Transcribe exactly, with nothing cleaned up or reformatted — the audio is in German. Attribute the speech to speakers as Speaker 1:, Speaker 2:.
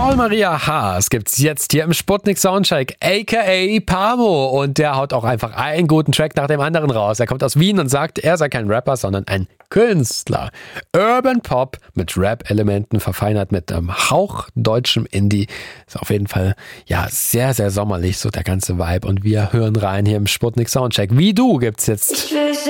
Speaker 1: Paul Maria Haas gibt's jetzt hier im Sputnik Soundcheck, aka Pamo. Und der haut auch einfach einen guten Track nach dem anderen raus. Er kommt aus Wien und sagt, er sei kein Rapper, sondern ein Künstler. Urban Pop mit Rap-Elementen, verfeinert mit einem Hauch deutschem Indie. Ist auf jeden Fall ja sehr, sehr sommerlich, so der ganze Vibe. Und wir hören rein hier im Sputnik Soundcheck. Wie du gibt's jetzt.